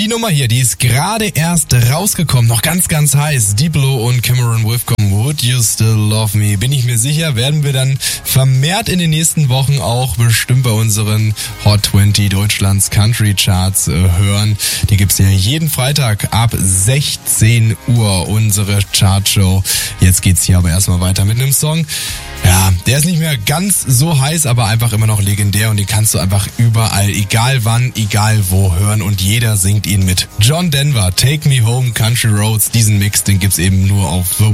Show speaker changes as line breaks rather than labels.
Die Nummer hier, die ist gerade erst rausgekommen, noch ganz, ganz heiß. Diplo und Cameron Withcomb, Would You Still Love Me? Bin ich mir sicher, werden wir dann vermehrt in den nächsten Wochen auch bestimmt bei unseren Hot 20 Deutschlands Country Charts hören. Die gibt's ja jeden Freitag ab 16 Uhr, unsere Chartshow. Jetzt geht's hier aber erstmal weiter mit einem Song. Ja, der ist nicht mehr ganz so heiß, aber einfach immer noch legendär und den kannst du einfach überall, egal wann, egal wo hören und jeder singt ihn mit. John Denver, Take Me Home, Country Roads, diesen Mix, den gibt's eben nur auf The